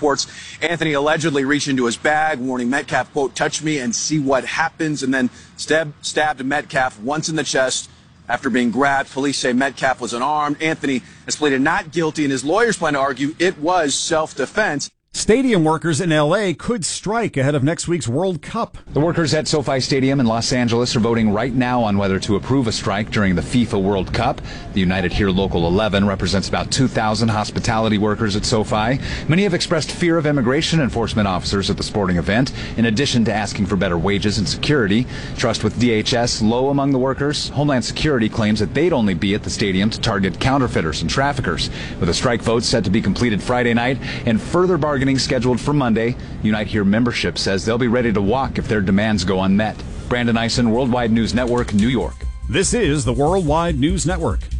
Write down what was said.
reports Anthony allegedly reached into his bag, warning Metcalf, quote, "touch me and see what happens," and then stabbed Metcalf once in the chest after being grabbed. Police say Metcalf was unarmed. Anthony has pleaded not guilty, and his lawyers plan to argue it was self-defense. Stadium workers in L.A. could strike ahead of next week's World Cup. The workers at SoFi Stadium in Los Angeles are voting right now on whether to approve a strike during the FIFA World Cup. The United Here Local 11 represents about 2,000 hospitality workers at SoFi. Many have expressed fear of immigration enforcement officers at the sporting event, in addition to asking for better wages and security. Trust with DHS low among the workers. Homeland Security claims that they'd only be at the stadium to target counterfeiters and traffickers. With a strike vote set to be completed Friday night and further bargaining scheduled for Monday, Unite Here membership says they'll be ready to walk if their demands go unmet. Brandon Eisen, Worldwide News Network, New York. This is the Worldwide News Network.